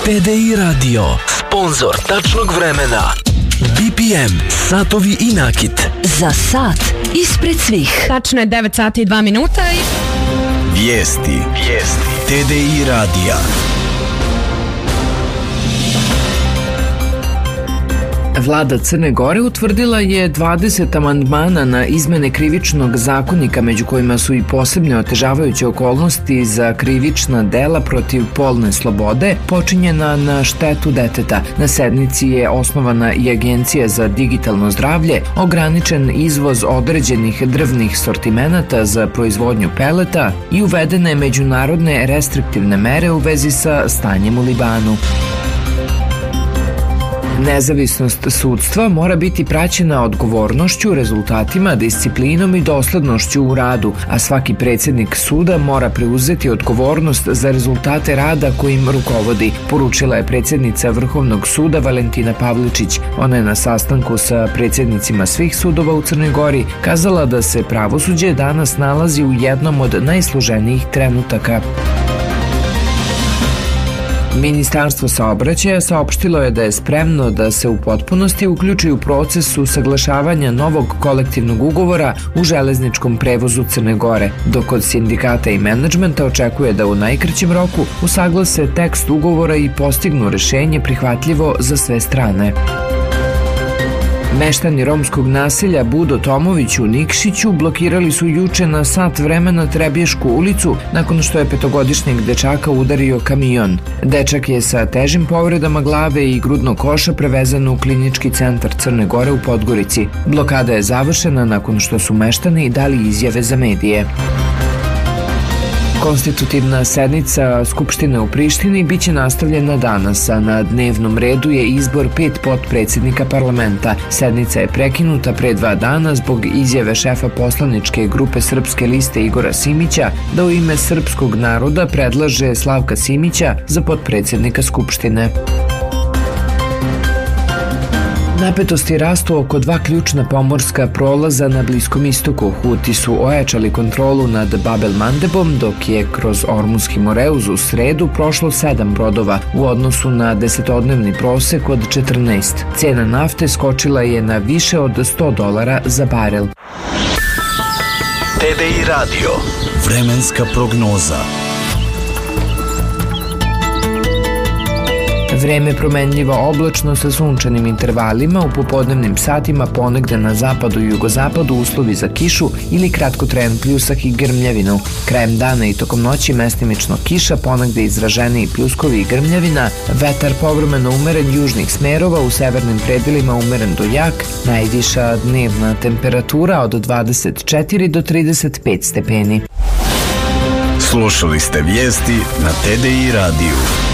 TDI Radio, sponzor tačnog vremena. BPM, satovi i nakit. Za sat ispred svih. Tačno je 9 sati i 2 minuta i... Vijesti. TDI Radija. Vlada Crne Gore utvrdila je 20 amandmana na izmene krivičnog zakonika, među kojima su i posebne otežavajuće okolnosti za krivična dela protiv polne slobode počinjena na štetu deteta. Na sednici je osnovana i Agencija za digitalno zdravlje, ograničen izvoz određenih drvnih sortimenata za proizvodnju peleta i uvedene međunarodne restriktivne mere u vezi sa stanjem u Libanu. Nezavisnost sudstva mora biti praćena odgovornošću, rezultatima, disciplinom i doslednošću u radu, a svaki predsjednik suda mora preuzeti odgovornost za rezultate rada kojim rukovodi, poručila je predsjednica Vrhovnog suda Valentina Pavličić. Ona je na sastanku sa predsjednicima svih sudova u Crnoj Gori kazala da se pravosuđe danas nalazi u jednom od najsloženijih trenutaka. Ministarstvo saobraćaja saopštilo je da je spremno da se u potpunosti uključi u proces usaglašavanja novog kolektivnog ugovora u železničkom prevozu Crne Gore, dok od sindikata i menadžmenta očekuje da u najkraćem roku usaglase tekst ugovora i postignu rešenje prihvatljivo za sve strane. Meštani romskog naselja Budo Tomović u Nikšiću blokirali su juče na sat vremena Trebješku ulicu nakon što je petogodišnjeg dečaka udario kamion. Dečak je sa težim povredama glave i grudnog koša prevezan u klinički centar Crne Gore u Podgorici. Blokada je završena nakon što su meštani dali izjave za medije. Konstitutivna sednica Skupštine u Prištini biće nastavljena danas, a na dnevnom redu je izbor 5 potpredsjednika parlamenta. Sednica je prekinuta pre 2 dana zbog izjave šefa poslaničke grupe Srpske liste Igora Simića da u ime srpskog naroda predlaže Slavka Simića za potpredsjednika Skupštine. Napetosti rastu oko 2 ključna pomorska prolaza na Bliskom istoku. Huti su ojačali kontrolu nad Bab el-Mandebom, dok je kroz Ormunski Moreuz u sredu prošlo 7 brodova u odnosu na desetodnevni prosek od 14. Cena nafte skočila je na više od $100 za barel. TDI Radio, vremenska prognoza. Vreme promenljivo oblačno sa sunčanim intervalima, u popodnevnim satima ponegde na zapadu i jugozapadu uslovi za kišu ili kratkotrajan pljusak i grmljavinu. Krajem dana i tokom noći mestimično kiša, ponegde izraženiji pljuskovi i grmljavina, vetar povremeno umeren južnih smerova, u severnim predelima umeren do jak, najviša dnevna temperatura od 24 do 35 stepeni. Slušali ste vijesti na TDI radiju.